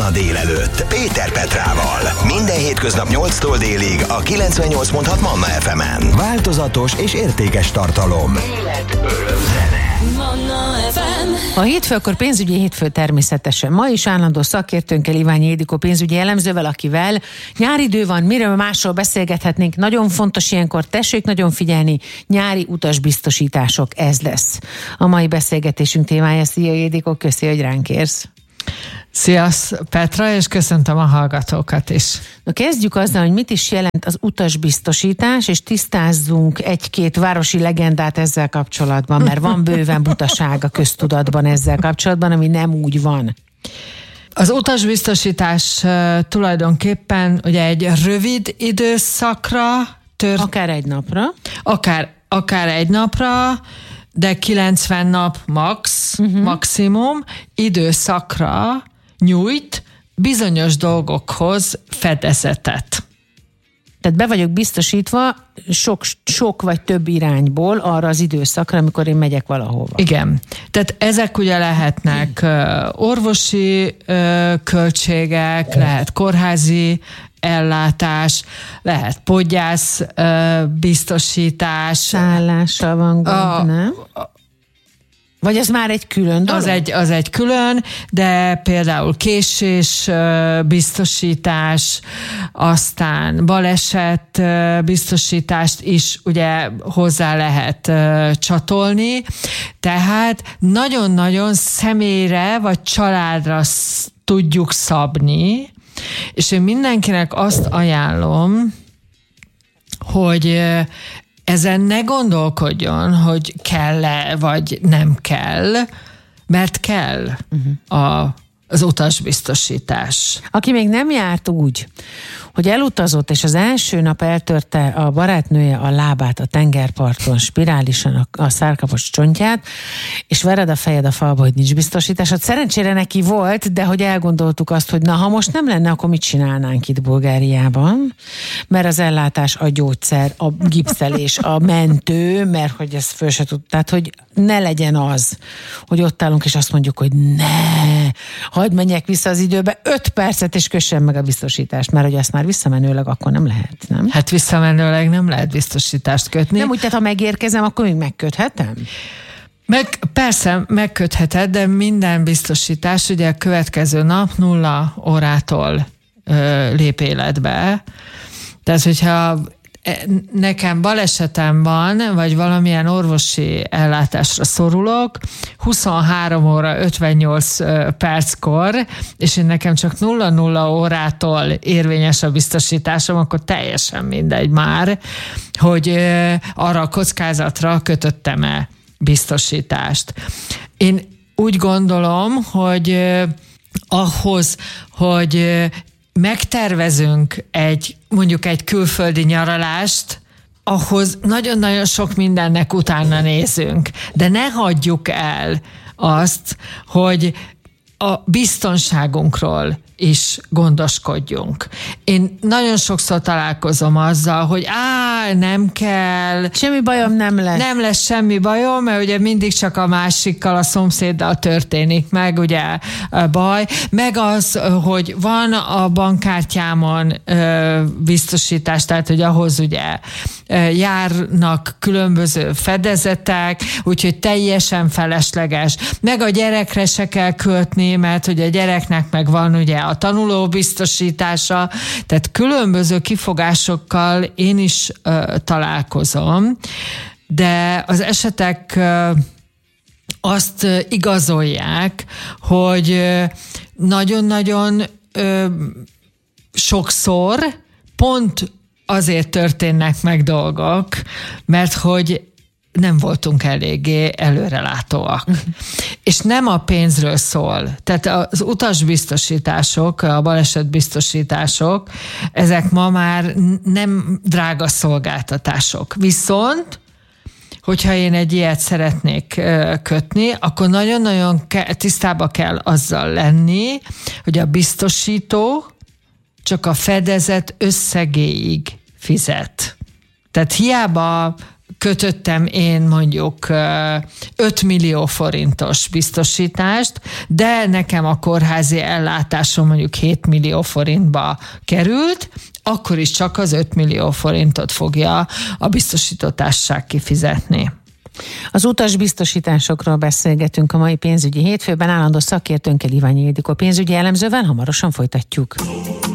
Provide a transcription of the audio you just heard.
Manna délelőtt Péter Petrával. Minden hétköznap 8-tól délig a 98.6 Manna FM-en. Változatos és értékes tartalom. Élet, öröm, zene. Manna FM. A hétfőkor pénzügyi hétfő természetesen. Ma is állandó szakértőnkkel, Iványi Ildikó pénzügyi elemzővel, akivel nyáridő van, miről másról beszélgethetnénk. Nagyon fontos ilyenkor, tessék nagyon figyelni, nyári utasbiztosítások, ez lesz a mai beszélgetésünk témája. Szia Ildikó, köszi, hogy ránk érsz. Szia Petra, és köszöntöm a hallgatókat is. Na kezdjük azzal, hogy mit is jelent az utasbiztosítás, és tisztázzunk egy-két városi legendát ezzel kapcsolatban, mert van bőven butaság a köztudatban ezzel kapcsolatban, ami nem úgy van. Az utasbiztosítás tulajdonképpen ugye egy rövid időszakra akár egy napra. Akár egy napra, de 90 nap maximum időszakra nyújt bizonyos dolgokhoz fedezetet. Tehát be vagyok biztosítva sok vagy több irányból arra az időszakra, amikor én megyek valahova. Igen. Tehát ezek ugye lehetnek orvosi költségek, lehet kórházi ellátás, lehet podgyász biztosítás. Szállással van gond, nem? Vagy ez már egy külön dolog? Az egy külön, de például késés biztosítás, aztán baleset biztosítást is ugye hozzá lehet csatolni, tehát nagyon-nagyon személyre vagy családra tudjuk szabni, és én mindenkinek azt ajánlom, hogy ezen ne gondolkodjon, hogy kell-e, vagy nem kell, mert kell az utasbiztosítás. Aki még nem járt úgy, hogy elutazott, és az első nap eltörte a barátnője a lábát a tengerparton, spirálisan a szárkapos csontját, és vered a fejed a falba, hogy nincs biztosításod. Szerencsére neki volt, de hogy elgondoltuk azt, hogy na, ha most nem lenne, akkor mit csinálnánk itt Bulgáriában? Mert az ellátás, a gyógyszer, a gipszelés, a mentő, mert hogy ezt föl se tud. Tehát, hogy ne legyen az, hogy ott állunk, és azt mondjuk, hogy ne, hagyd menjek vissza az időbe 5 percet, és kössem meg a biztosítást, mert hogy azt már visszamenőleg akkor nem lehet, nem? Hát visszamenőleg nem lehet biztosítást kötni. Nem úgy, tehát ha megérkezem, akkor még megköthetem? Persze, megkötheted, de minden biztosítás ugye a következő nap 0 órától lép életbe. Tehát, hogyha nekem balesetem van, vagy valamilyen orvosi ellátásra szorulok, 23 óra 58 perckor, és én nekem csak 0-0 órától érvényes a biztosításom, akkor teljesen mindegy már, hogy arra a kockázatra kötöttem-e biztosítást. Én úgy gondolom, hogy ahhoz, hogy megtervezünk mondjuk egy külföldi nyaralást, ahhoz nagyon-nagyon sok mindennek utána nézünk. De ne hagyjuk el azt, hogy a biztonságunkról is gondoskodjunk. Én nagyon sokszor találkozom azzal, hogy nem kell. Semmi bajom nem lesz. Nem lesz semmi bajom, mert ugye mindig csak a másikkal, a szomszéddal történik meg, ugye baj. Meg az, hogy van a bankkártyámon biztosítás, tehát hogy ahhoz ugye járnak különböző fedezetek, úgyhogy teljesen felesleges. Meg a gyerekre se kell költni, mert ugye a gyereknek meg van ugye a tanuló biztosítása, tehát különböző kifogásokkal én is találkozom, de az esetek azt igazolják, hogy nagyon-nagyon sokszor pont azért történnek meg dolgok, mert hogy nem voltunk eléggé előrelátóak. És nem a pénzről szól. Tehát az utasbiztosítások, a balesetbiztosítások, ezek ma már nem drága szolgáltatások. Viszont, hogyha én egy ilyet szeretnék kötni, akkor nagyon-nagyon tisztába kell azzal lenni, hogy a biztosító csak a fedezet összegéig fizet. Tehát hiába kötöttem én mondjuk 5 millió forintos biztosítást, de nekem a kórházi ellátásom mondjuk 7 millió forintba került, akkor is csak az 5 millió forintot fogja a biztosított társaság kifizetni. Az utasbiztosításokról beszélgetünk a mai pénzügyi hétfőben állandó szakértőnkkel, Iványi Ildikó pénzügyi elemzővel, hamarosan folytatjuk.